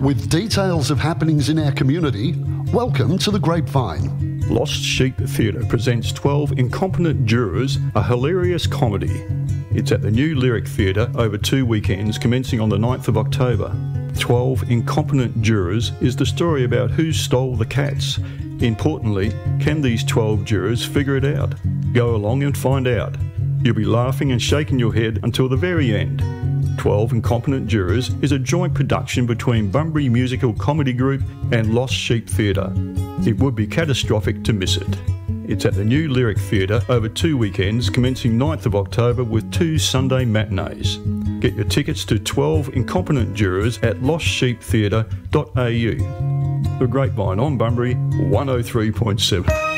With details of happenings in our community, welcome to The Grapevine. Lost Sheep Theatre presents 12 Incompetent Jurors, a hilarious comedy. It's at the New Lyric Theatre over 2 weekends commencing on the 9th of October. 12 Incompetent Jurors is the story about who stole the cats. Importantly, can these 12 jurors figure it out? Go along and find out. You'll be laughing and shaking your head until the very end. 12 Incompetent Jurors is a joint production between Bunbury Musical Comedy Group and Lost Sheep Theatre. It would be catastrophic to miss it. It's at the New Lyric Theatre over 2 weekends commencing 9th of October with 2 Sunday matinees. Get your tickets to 12 Incompetent Jurors at lostsheeptheatre.au. The Grapevine on Bunbury 103.7.